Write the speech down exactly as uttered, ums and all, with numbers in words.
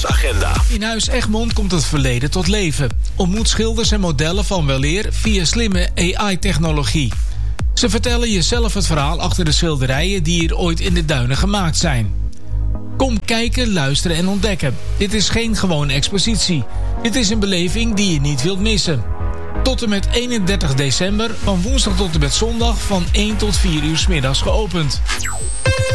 Kunstagenda. In Huis Egmond komt het verleden tot leven. Ontmoet schilders en modellen van weleer via slimme A I-technologie. Ze vertellen je zelf het verhaal achter de schilderijen die hier ooit in de duinen gemaakt zijn. Kom kijken, luisteren en ontdekken. Dit is geen gewone expositie. Dit is een beleving die je niet wilt missen. Tot en met eenendertig december, van woensdag tot en met zondag van één tot vier uur 's middags geopend.